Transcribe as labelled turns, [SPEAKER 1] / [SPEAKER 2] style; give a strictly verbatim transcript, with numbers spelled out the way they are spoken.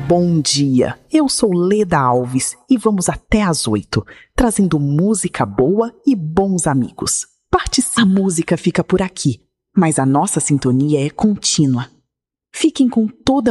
[SPEAKER 1] Bom dia, eu sou Leda Alves e vamos até às oito, trazendo música boa e bons amigos. Participe. A música fica por aqui, mas a nossa sintonia é contínua. Fiquem com toda